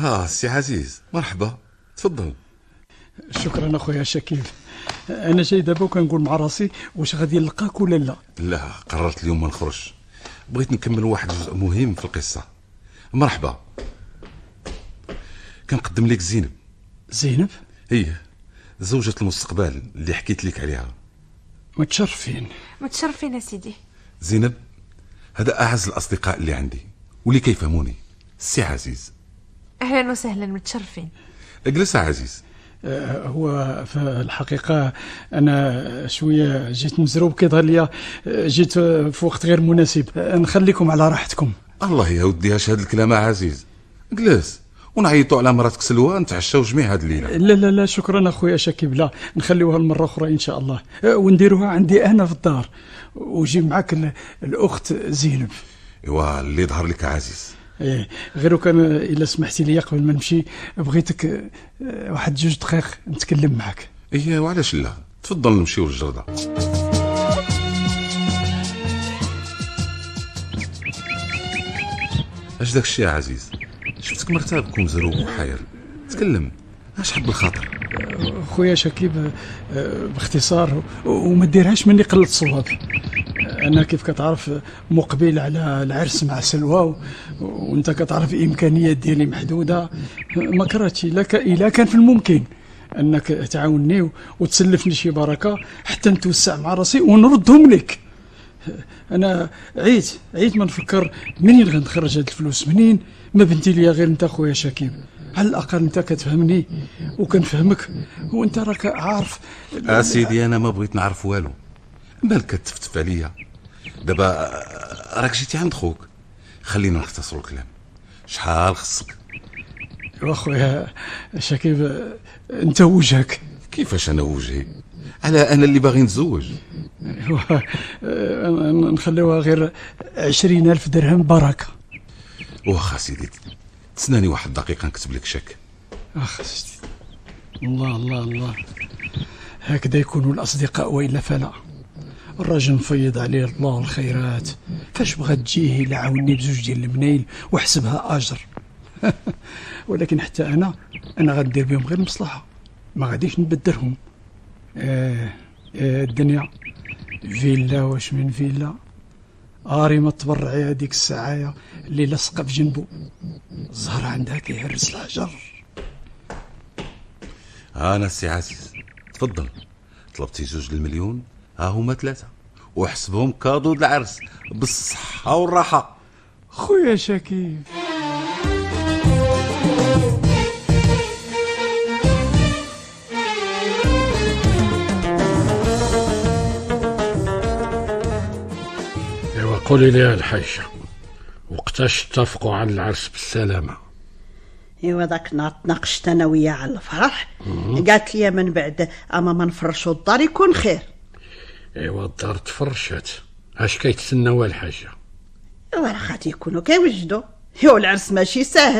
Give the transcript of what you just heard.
سي عزيز، مرحبا، تفضل. شكرا اخويا شكيب. انا جاي دابا وكنقول مع راسي واش غادي نلقاك ولا لا. لا، قررت اليوم ما نخرج، بغيت نكمل واحد جزء مهم في القصه. مرحبا، كنقدم لك زينب. زينب؟ هي زوجة المستقبل اللي حكيت لك عليها. متشرفين. متشرفين يا سيدي. زينب، هذا اعز الاصدقاء اللي عندي واللي كيفهموني، السي عزيز. اهلا وسهلا، متشرفين. اجلس يا عزيز. هو في الحقيقة أنا شوية جيت مزروب، كيظهر ليا جيت في وقت غير مناسب. نخليكم على راحتكم. الله يا ودي، اش هاد الكلام يا عزيز؟ اجلس ونعيطوا على مراتك سلوى نتعشاو جميع هاد الليلة. لا لا لا، شكرا أخويا شكيب، لا نخليوها المرة أخرى إن شاء الله، ونديروها عندي أنا في الدار، وجيب معك الأخت زينب. ايوا اللي ظهر لك يا عزيز. ايه، غير كان الا سمحتي لي قبل ما نمشي بغيتك واحد 2 دقائق نتكلم معك. ايه وعلاش لا، تفضل نمشيو للجردة. اش داك الشيء يا عزيز؟ شفتك مرتبك ومزروب وحاير، تكلم، اش حب الخاطر؟ خويا شكيب، باختصار وما ديرهاش مني قلة صواب، انا كيف كتعرف مقبل على العرس مع سلوى، وانت كتعرف الامكانيات ديالي محدوده. ما كرهتش الا كان في الممكن انك تعاونني وتسلفني شي بركه حتى نتوسع مع راسي ونردهم لك. انا عيت ما نفكر منين غنخرج هاد الفلوس، منين ما بنتي ليا غير انت خويا شكيب. على الاقل انت كتفهمني وكنفهمك، وانت راك عارف. سيدي انا ما بغيت نعرف والو، مالك كتفتف عليا دابا؟ راك جيتي عند خوك، خلينا نختصروا الكلام. شحال خصك؟ واخويا شكيب، انت وجهك. كيفاش انا وجهي؟ انا اللي باغي نتزوج. نخليوها غير 20,000 درهم بركه. واخا سيدي، تسناني واحد دقيقه نكتب لك شك. سيدي، الله الله الله، هكذا يكونوا الاصدقاء والا فلا. الراجل مفيض عليه الله الخيرات، فاش بغات تجيه الا عاوني ب2 ديال المنايل وحسبها اجر. ولكن حتى انا غندير بهم غير مصلحه، ما غاديش نبدلهم. الدنيا فيلا واش من فيلا، ما تبرعي هذيك الساعه اللي لصقه في جنبه، الزهر عندها كيهرس الحجر. انا السي عزيز، تفضل. طلبتي 2 المليون، ها هما 3، وحسبهم كادو العرس بالصحه والراحه. خويا شكيب، قولي لي يا الحاجة، وقتاش اتفقوا على العرس بالسلامة؟ ايوا داك النهار تناقشت انا وياه على الفرح، قالت لي من بعد اما ما نفرشوا الدار يكون خير. ايوا الدار تفرشت، اش كيتسناو الحاجة؟ ايوا راه غادي يكونوا كيوجدوا، ايوا العرس ماشي ساهل.